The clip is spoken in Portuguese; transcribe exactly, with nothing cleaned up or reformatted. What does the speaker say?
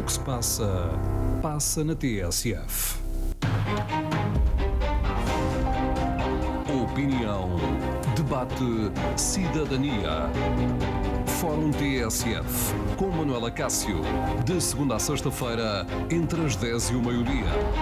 o que se passa, passa na T S F. Opinião, debate, cidadania. Fórum T S F, com Manuela Cássio, de segunda a sexta-feira, entre as dez e o meio-dia.